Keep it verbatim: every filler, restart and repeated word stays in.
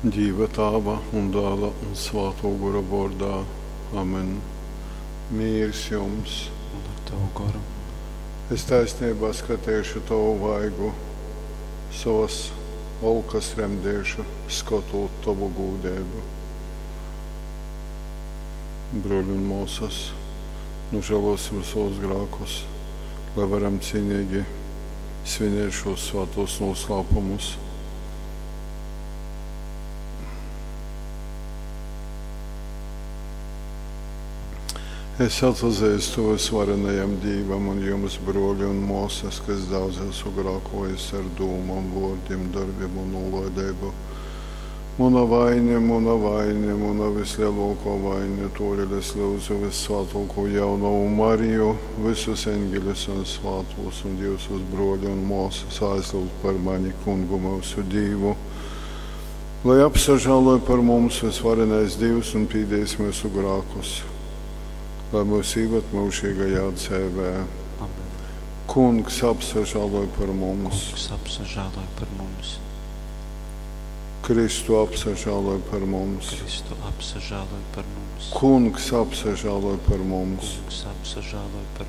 Dieva Tēva un Dēla un Svētā gara vārdā. Amen. Mīrs jums. Un ar tavu garu. Es taisnībā skatīšu tavu vaigu, savas olkas remdēšu, skatot tavu gūdību. Broļi un mūsas, nu žēlosim savus grēkus, lai varam cienīgi svinēt šos svētos noslēpumus. Es atzīstu visvarenajam Dievam un jums, broļi un mūsas, kas daudz esmu grēkojis ar domām, vārdiem, darbiem un nolaidību. Mana vaina, mana vaina, mana vislielākā vaina, todēļ es lūdzu visvētāko jauno Mariju, visus eņģeļus un svētos un Dievs broļi un mūsas aizlūgt par mani kungu mūsu Dievu, lai apsažāloja par mums visvarenais Dievs un pīdēs mūsu grēkus. Lai mūs īvat mūžīgajā dzīvē. Amen. Kungs apsažāloja par mums. Kungs apsažāloja par mums. Kristu apsažāloja par mums. Kristu apsažāloja par mums. Kungs apsažāloja par mums. Kungs apsažāloja par